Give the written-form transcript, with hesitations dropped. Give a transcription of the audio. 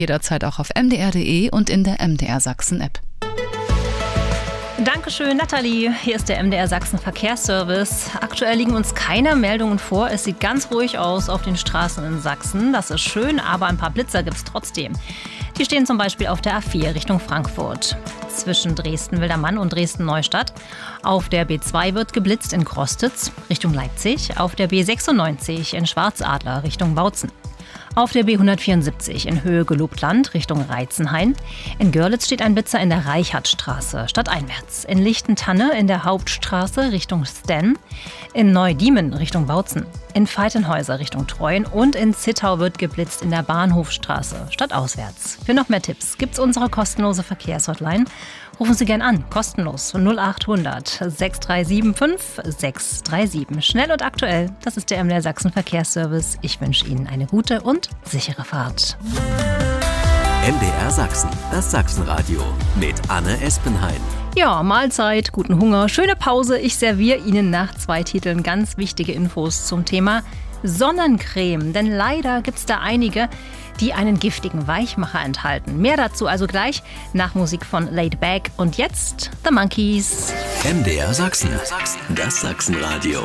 Jederzeit auch auf mdr.de und in der MDR Sachsen App. Dankeschön, Nathalie. Hier ist der MDR Sachsen Verkehrsservice. Aktuell liegen uns keine Meldungen vor. Es sieht ganz ruhig aus auf den Straßen in Sachsen. Das ist schön, aber ein paar Blitzer gibt es trotzdem. Die stehen zum Beispiel auf der A4 Richtung Frankfurt. Zwischen Dresden-Wildermann und Dresden-Neustadt. Auf der B2 wird geblitzt in Grostitz Richtung Leipzig. Auf der B96 in Schwarzadler Richtung Bautzen. Auf der B174 in Höhe Gelobtland Richtung Reitzenhain. In Görlitz steht ein Blitzer in der Reichardtstraße stadteinwärts. In Lichtentanne in der Hauptstraße Richtung Stenn. In Neudiemen Richtung Bautzen. In Veitenhäuser Richtung Treuen und in Zittau wird geblitzt in der Bahnhofstraße stadtauswärts. Für noch mehr Tipps gibt's unsere kostenlose Verkehrshotline. Rufen Sie gern an, kostenlos 0800 6375 637. Schnell und aktuell, das ist der MDR Sachsen Verkehrsservice. Ich wünsche Ihnen eine gute und sichere Fahrt. MDR Sachsen, das Sachsenradio mit Anne Espenhain. Ja, Mahlzeit, guten Hunger, schöne Pause. Ich serviere Ihnen nach 2 Titeln ganz wichtige Infos zum Thema Sonnencreme. Denn leider gibt es da einige, die einen giftigen Weichmacher enthalten. Mehr dazu also gleich nach Musik von Laid Back. Und jetzt The Monkees. MDR Sachsen, das Sachsenradio.